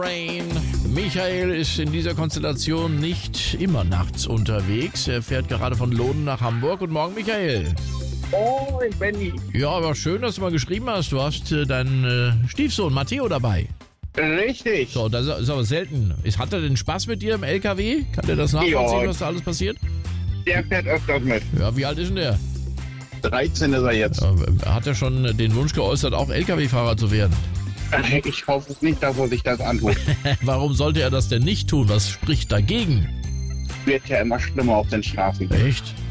Rain. Michael ist in dieser Konstellation nicht immer nachts unterwegs. Er fährt gerade von Lohden nach Hamburg. Guten Morgen, Michael. Oh, Benny. Ja, aber schön, dass du mal geschrieben hast. Du hast deinen Stiefsohn Matteo dabei. Richtig. So, das ist aber selten. Hat er denn Spaß mit dir im LKW? Kann der das nachvollziehen, Ja. was da alles passiert? Der fährt öfters mit. Ja, wie alt ist denn der? 13 ist er jetzt. Hat er schon den Wunsch geäußert, auch LKW-Fahrer zu werden? Ich hoffe nicht, dass er sich das antut. Warum sollte er das denn nicht tun? Was spricht dagegen? Wird ja immer schlimmer auf den Straßen. Echt?